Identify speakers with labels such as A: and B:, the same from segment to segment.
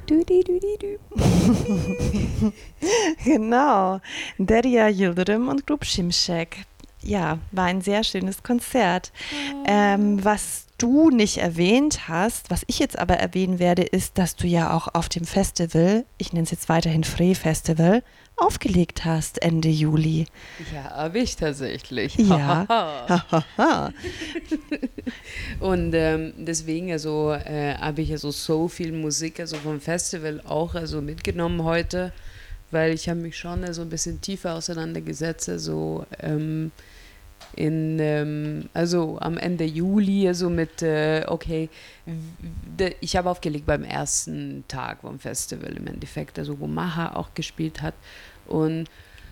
A: Genau. Derya Yıldırım und Grup Şimşek. Ja, war ein sehr schönes Konzert. Was du nicht erwähnt hast, was ich jetzt aber erwähnen werde, ist, dass du ja auch auf dem Festival, ich nenne es jetzt weiterhin Free-Festival, aufgelegt hast Ende Juli.
B: Ja, habe ich tatsächlich.
A: Ja.
B: Und deswegen also habe ich also so viel Musik also vom Festival auch also mitgenommen heute, weil ich habe mich schon also ein bisschen tiefer auseinandergesetzt, also also am Ende Juli, also mit, okay, ich habe aufgelegt beim ersten Tag vom Festival im Endeffekt, also wo Maha auch gespielt hat und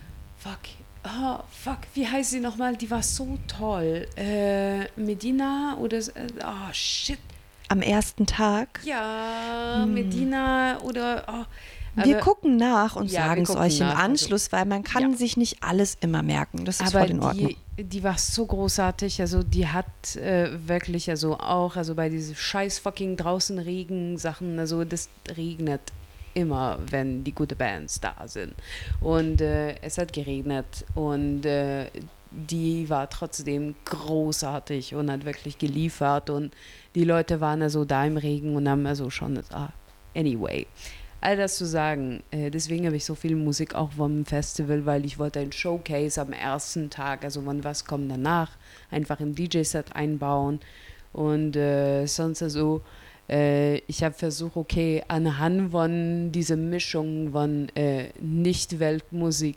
B: fuck, wie heißt sie nochmal? Die war so toll. Medina oder, shit.
A: Am ersten Tag?
B: Ja, Medina oder,
A: wir gucken nach und
B: ja,
A: sagen es euch im
B: nach,
A: Anschluss, weil man kann sich nicht alles immer merken. Das ist
B: aber
A: voll in Ordnung.
B: die war so großartig, also die hat wirklich, also auch, also bei diesen scheiß fucking draußen Regen Sachen, also das regnet immer, wenn die gute Bands da sind. Und es hat geregnet und die war trotzdem großartig und hat wirklich geliefert und die Leute waren also da im Regen und haben also schon, anyway. All das zu sagen, deswegen habe ich so viel Musik auch vom Festival, weil ich wollte ein Showcase am ersten Tag, also wann was kommt danach, einfach im DJ-Set einbauen und sonst also ich habe versucht, okay, anhand von dieser Mischung von Nicht-Weltmusik,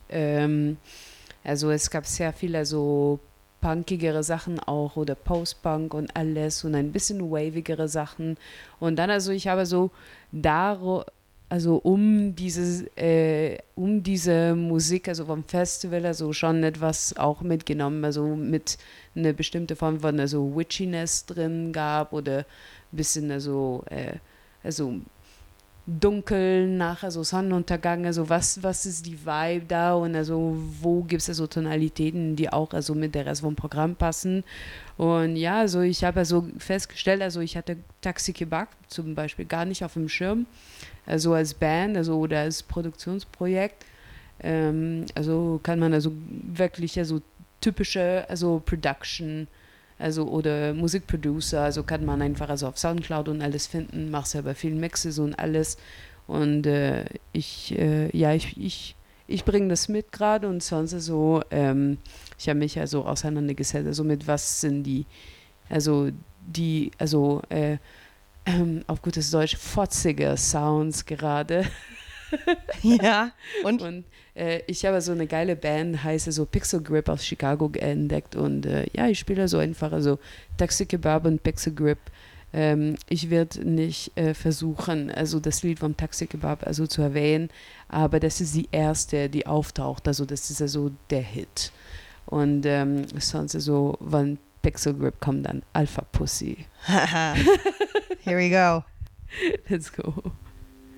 B: also es gab sehr viele also punkigere Sachen auch oder Post-Punk und alles und ein bisschen wavigere Sachen und dann also ich habe so also um diese Musik, also vom Festival, also schon etwas auch mitgenommen, also mit eine bestimmte Form von also Witchiness drin gab oder ein bisschen also dunkel nach also Sonnenuntergang, also was ist die Vibe da und also wo gibt es also Tonalitäten, die auch also mit der Rest vom Programm passen und ja, also ich habe also festgestellt, also ich hatte Taxi Kebab zum Beispiel gar nicht auf dem Schirm, also als Band, also oder als Produktionsprojekt, also kann man also wirklich also typische also Production also oder Musikproducer, also kann man einfach also auf Soundcloud und alles finden, mach selber viel Mixes und alles und ich bringe das mit gerade und sonst so, ich habe mich also auseinandergesetzt, also mit was sind die auf gutes Deutsch fotzige Sounds gerade.
A: Ja,
B: und ich habe so eine geile Band, heißt so Pixel Grip aus Chicago entdeckt und ich spiele so einfach also Taxi Kebab und Pixel Grip. Ich werde nicht versuchen, also das Lied vom Taxi Kebab also zu erwähnen, aber das ist die erste, die auftaucht, also das ist also der Hit. Und sonst so, wann Pixel Grip kommt dann Alpha Pussy.
A: Here we go.
B: Let's go.